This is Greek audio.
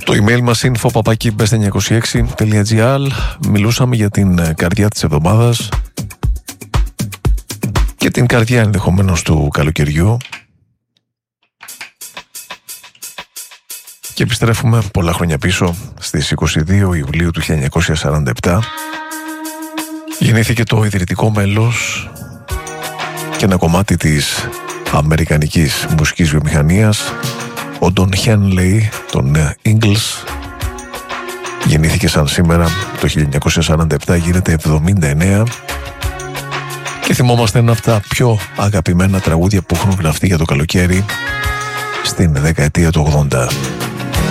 Το email μας info@best926.gr. Μιλούσαμε για την καρδιά της εβδομάδας και την καρδιά ενδεχομένως του καλοκαιριού. Και επιστρέφουμε πολλά χρόνια πίσω, στις 22 Ιουλίου του 1947. Γεννήθηκε το ιδρυτικό μέλος και ένα κομμάτι της αμερικανικής μουσικής βιομηχανίας, ο Don Henley, τον Ingles. Γεννήθηκε σαν σήμερα το 1947, γίνεται 79 και θυμόμαστε ένα από τα πιο αγαπημένα τραγούδια που έχουν γραφτεί για το καλοκαίρι στην δεκαετία του 80.